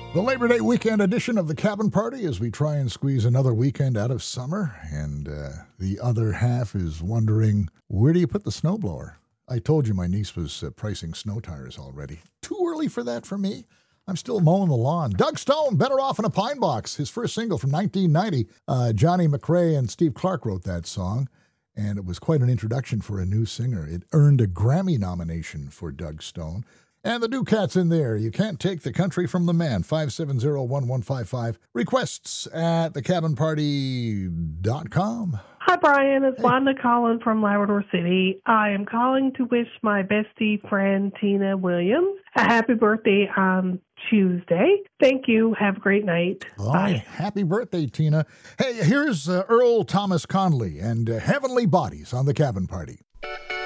The Labor Day weekend edition of the Cabin Party as we try and squeeze another weekend out of summer. And the other half is wondering, where do you put the snowblower? I told you my niece was pricing snow tires already. Too early for that for me. I'm still mowing the lawn. Doug Stone, Better Off in a Pine Box. His first single from 1990. Johnny McRae and Steve Clark wrote that song. And it was quite an introduction for a new singer. It earned a Grammy nomination for Doug Stone. And the new cat's in there. You can't take the country from the man. 570-1155. Requests at thecabinparty.com. Hi, Brian. It's Wanda calling from Labrador City. I am calling to wish my bestie friend, Tina Williams, a happy birthday on Tuesday. Thank you. Have a great night. Bye. Happy birthday, Tina. Hey, here's Earl Thomas Conley and Heavenly Bodies on the Cabin Party.